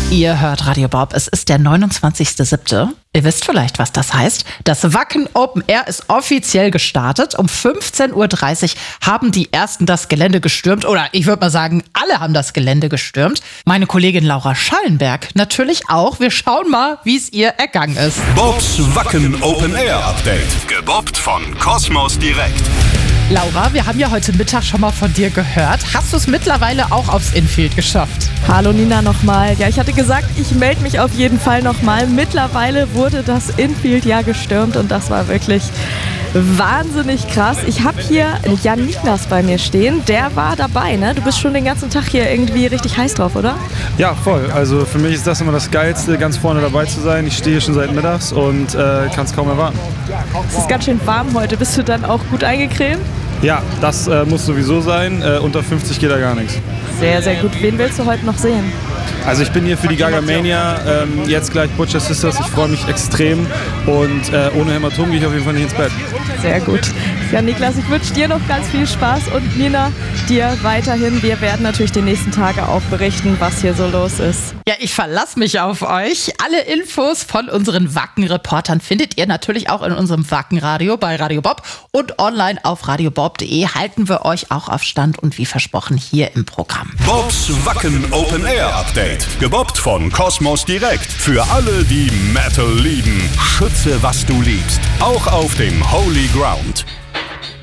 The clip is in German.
Ihr hört Radio Bob, es ist der 29.07. Ihr wisst vielleicht, was das heißt. Das Wacken Open Air ist offiziell gestartet. Um 15.30 Uhr haben die Ersten das Gelände gestürmt. Oder ich würde mal sagen, alle haben das Gelände gestürmt. Meine Kollegin Laura Schallenberg natürlich auch. Wir schauen mal, wie es ihr ergangen ist. Bobs Wacken Open Air Update. Gebobbt von Kosmos Direkt. Laura, wir haben ja heute Mittag schon mal von dir gehört. Hast du es mittlerweile auch aufs Infield geschafft? Hallo Nina nochmal. Ja, ich hatte gesagt, ich melde mich auf jeden Fall nochmal. Mittlerweile wurde das Infield ja gestürmt und das war wirklich wahnsinnig krass. Ich habe hier Jan Niklas bei mir stehen. Der war dabei, ne? Du bist schon den ganzen Tag hier irgendwie richtig heiß drauf, oder? Ja, voll. Also für mich ist das immer das Geilste, ganz vorne dabei zu sein. Ich stehe schon seit mittags und kann es kaum erwarten. Es ist ganz schön warm heute. Bist du dann auch gut eingecremt? Ja, das muss sowieso sein. Unter 50 geht da gar nichts. Sehr, sehr gut. Wen willst du heute noch sehen? Also ich bin hier für die Gaga Mania, jetzt gleich Butcher Sisters. Ich freue mich extrem und ohne Hämatom gehe ich auf jeden Fall nicht ins Bett. Sehr gut. Ja, Niklas, ich wünsche dir noch ganz viel Spaß und Nina, dir weiterhin. Wir werden natürlich die nächsten Tage auch berichten, was hier so los ist. Ja, ich verlasse mich auf euch. Alle Infos von unseren Wacken-Reportern findet ihr natürlich auch in unserem Wacken-Radio bei Radio Bob und online auf radiobob.de. Halten wir euch auch auf Stand und wie versprochen hier im Programm. Bobs Wacken Open Air Update. Gebobbt von Kosmos Direkt. Für alle, die Metal lieben. Schütze, was du liebst. Auch auf dem Holy Ground.